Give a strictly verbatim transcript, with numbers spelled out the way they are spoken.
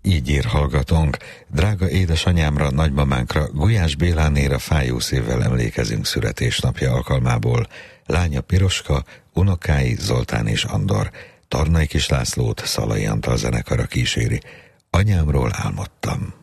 Így ír hallgatónk: drága édesanyámra, nagymamánkra, Gulyás Bélánéra fájó szívvel emlékezünk születésnapja alkalmából. Lánya Piroska, unokái Zoltán és Andor. Tarnai Kis Lászlót Szalai Antal zenekara kíséri. Anyámról álmodtam.